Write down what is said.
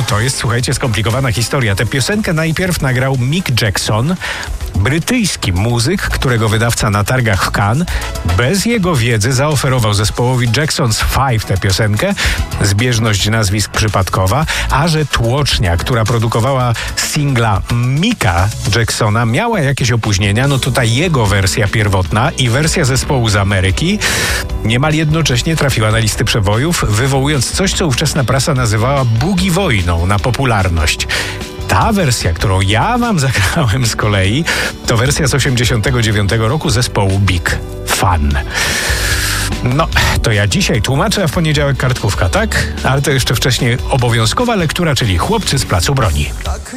To jest, słuchajcie, skomplikowana historia. Tę piosenkę najpierw nagrał Mick Jackson, brytyjski muzyk, którego wydawca na targach w Cannes bez jego wiedzy zaoferował zespołowi Jackson's Five tę piosenkę. Zbieżność nazwisk przypadkowa, a że tłocznia, która produkowała singla Micka Jacksona, miała jakieś opóźnienia, no tutaj jego wersja pierwotna i wersja zespołu z Ameryki niemal jednocześnie trafiła na listy przebojów, wywołując coś, co ówczesna prasa nazywała boogie wojną na popularność. Ta wersja, którą ja wam zagrałem z kolei, to wersja z 1989 roku zespołu Big Fun. No, to ja dzisiaj tłumaczę, a w poniedziałek kartkówka, tak? Ale to jeszcze wcześniej obowiązkowa lektura, czyli Chłopcy z Placu Broni.